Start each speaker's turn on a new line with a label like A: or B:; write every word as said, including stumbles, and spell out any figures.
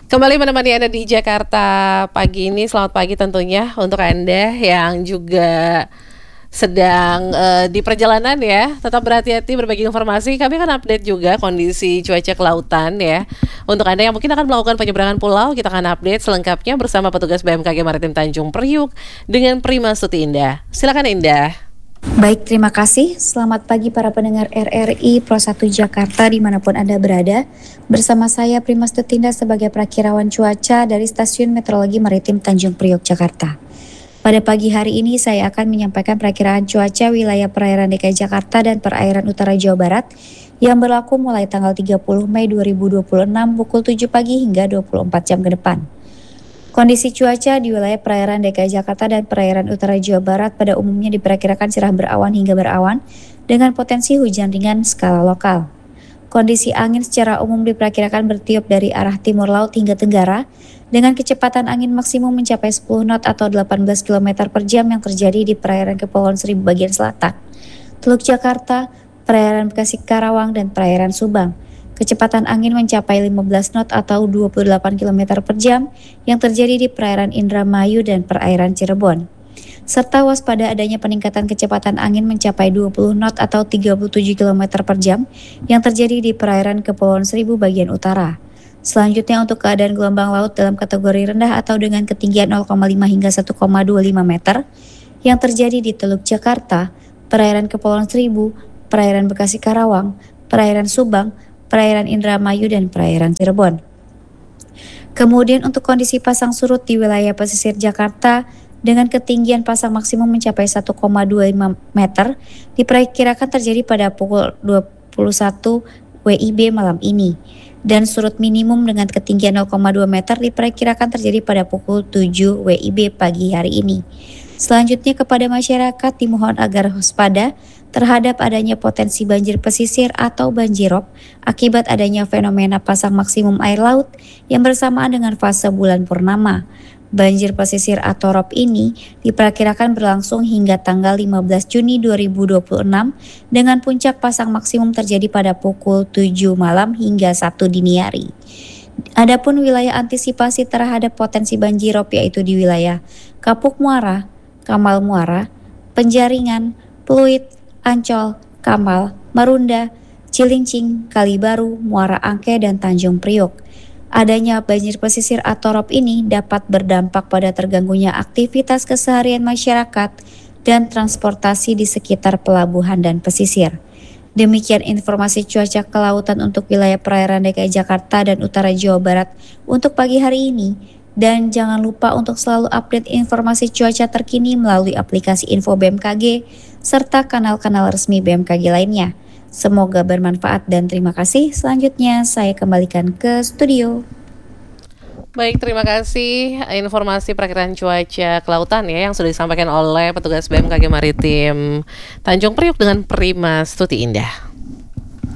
A: Kembali menemani Anda di Jakarta pagi ini. Selamat pagi tentunya untuk Anda yang juga sedang uh, di perjalanan ya. Tetap berhati-hati berbagi informasi. Kami akan update juga kondisi cuaca kelautan ya. Untuk Anda yang mungkin akan melakukan penyeberangan pulau, kita akan update selengkapnya bersama petugas B M K G Maritim Tanjung Priuk dengan Prima Stuti Indah. Silakan Indah.
B: Baik, terima kasih. Selamat pagi para pendengar R R I Pro satu Jakarta dimanapun Anda berada. Bersama saya Prima Stutinda sebagai perakirawan cuaca dari Stasiun Meteorologi Maritim Tanjung Priok, Jakarta. Pada pagi hari ini saya akan menyampaikan perakiraan cuaca wilayah perairan D K I Jakarta dan perairan utara Jawa Barat yang berlaku mulai tanggal tiga puluh Mei dua ribu dua puluh enam pukul tujuh pagi hingga dua puluh empat jam ke depan. Kondisi cuaca di wilayah perairan D K I Jakarta dan perairan utara Jawa Barat pada umumnya diperkirakan cerah berawan hingga berawan dengan potensi hujan ringan skala lokal. Kondisi angin secara umum diperkirakan bertiup dari arah timur laut hingga tenggara dengan kecepatan angin maksimum mencapai sepuluh knot atau delapan belas kilometer per jam yang terjadi di perairan Kepulauan Seribu bagian selatan, Teluk Jakarta, perairan Bekasi Karawang, dan perairan Subang. Kecepatan angin mencapai lima belas knot atau dua puluh delapan kilometer per jam yang terjadi di perairan Indramayu dan perairan Cirebon. Serta waspada adanya peningkatan kecepatan angin mencapai dua puluh knot atau tiga puluh tujuh kilometer per jam yang terjadi di perairan Kepulauan Seribu bagian utara. Selanjutnya untuk keadaan gelombang laut dalam kategori rendah atau dengan ketinggian nol koma lima hingga satu koma dua lima meter yang terjadi di Teluk Jakarta, perairan Kepulauan Seribu, perairan Bekasi Karawang, perairan Subang, perairan Indramayu, dan perairan Cirebon. Kemudian untuk kondisi pasang surut di wilayah pesisir Jakarta dengan ketinggian pasang maksimum mencapai satu koma dua lima meter diperkirakan terjadi pada pukul dua puluh satu W I B malam ini dan surut minimum dengan ketinggian nol koma dua meter diperkirakan terjadi pada pukul tujuh W I B pagi hari ini. Selanjutnya kepada masyarakat dimohon agar waspada terhadap adanya potensi banjir pesisir atau banjirop akibat adanya fenomena pasang maksimum air laut yang bersamaan dengan fase bulan purnama. Banjir pesisir atau rop ini diperkirakan berlangsung hingga tanggal lima belas Juni dua ribu dua puluh enam dengan puncak pasang maksimum terjadi pada pukul tujuh malam hingga satu dini hari. Adapun wilayah antisipasi terhadap potensi banjirop yaitu di wilayah Kapuk Muara, Kamal Muara, Penjaringan, Pluit, Ancol, Kamal, Marunda, Cilincing, Kalibaru, Muara Angke, dan Tanjung Priok. Adanya banjir pesisir atau rop ini dapat berdampak pada terganggunya aktivitas keseharian masyarakat dan transportasi di sekitar pelabuhan dan pesisir. Demikian informasi cuaca kelautan untuk wilayah perairan D K I Jakarta dan utara Jawa Barat untuk pagi hari ini. Dan jangan lupa untuk selalu update informasi cuaca terkini melalui aplikasi Info B M K G serta kanal-kanal resmi B M K G lainnya. Semoga bermanfaat dan terima kasih. Selanjutnya saya kembalikan ke studio.
A: Baik, terima kasih informasi perakiraan cuaca kelautan ya yang sudah disampaikan oleh petugas B M K G Maritim Tanjung Priok dengan Prima Stuti Indah.